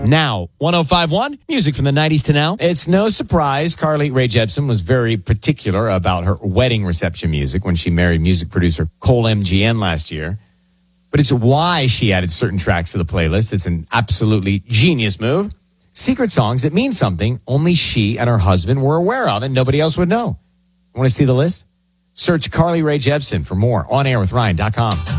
Now, 105.1, music from the 90s to now. It's no surprise Carly Rae Jepsen was very particular about her wedding reception music when she married music producer Cole MGN last year. But it's why she added certain tracks to the playlist. It's an absolutely genius move. Secret songs that mean something only she and her husband were aware of and nobody else would know. Want to see the list? Search Carly Rae Jepsen for more. OnAirWithRyan.com.